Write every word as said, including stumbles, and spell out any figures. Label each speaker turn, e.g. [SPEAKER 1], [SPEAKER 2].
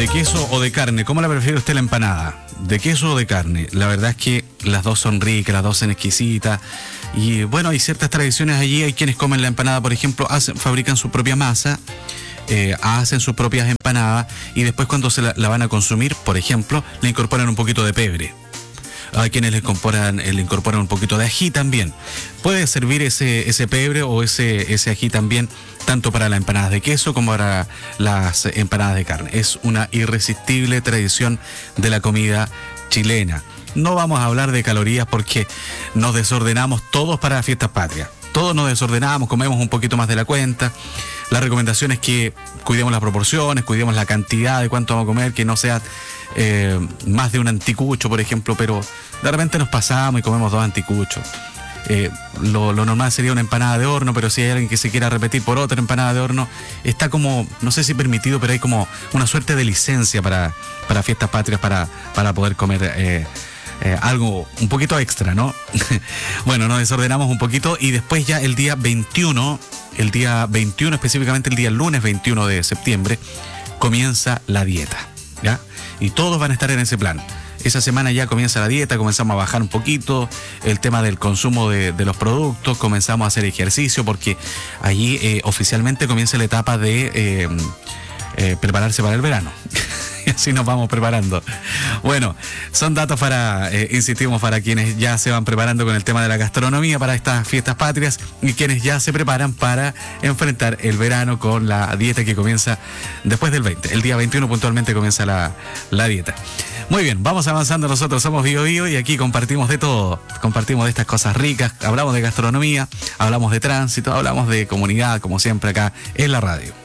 [SPEAKER 1] ¿De queso o de carne? ¿Cómo la prefiere usted la empanada? ¿De queso o de carne? La verdad es que las dos son ricas, las dos son exquisitas. Y bueno, hay ciertas tradiciones allí. Hay quienes comen la empanada, por ejemplo, hacen, fabrican su propia masa, eh, hacen sus propias empanadas y después cuando se la, la van a consumir, por ejemplo, le incorporan un poquito de pebre. Hay quienes le incorporan, le incorporan un poquito de ají también. Puede servir ese, ese pebre o ese, ese ají también, tanto para las empanadas de queso como para las empanadas de carne. Es una irresistible tradición de la comida chilena. No vamos a hablar de calorías porque nos desordenamos todos para las fiestas patrias. Todos nos desordenamos, comemos un poquito más de la cuenta. La recomendación es que cuidemos las proporciones, cuidemos la cantidad de cuánto vamos a comer, que no sea eh, más de un anticucho, por ejemplo, pero de repente nos pasamos y comemos dos anticuchos. Eh, lo, lo normal sería una empanada de horno, pero si hay alguien que se quiera repetir por otra empanada de horno, está como, no sé si permitido, pero hay como una suerte de licencia para, para fiestas patrias, para, para poder comer eh, eh, algo un poquito extra, ¿no? Bueno, nos desordenamos un poquito y después ya el día veintiuno, el día veintiuno, específicamente el día lunes veintiuno de septiembre, comienza la dieta, ¿ya? Y todos van a estar en ese plan. Esa semana ya comienza la dieta, comenzamos a bajar un poquito el tema del consumo de, de los productos, comenzamos a hacer ejercicio porque allí eh, oficialmente comienza la etapa de eh, eh, prepararse para el verano. Y así nos vamos preparando. Bueno, son datos para, eh, insistimos, para quienes ya se van preparando con el tema de la gastronomía para estas fiestas patrias y quienes ya se preparan para enfrentar el verano con la dieta que comienza después del veinte. El día veintiuno puntualmente comienza la, la dieta. Muy bien, vamos avanzando. Nosotros somos Bio Bio y aquí compartimos de todo. Compartimos de estas cosas ricas, hablamos de gastronomía, hablamos de tránsito, hablamos de comunidad, como siempre acá en la radio.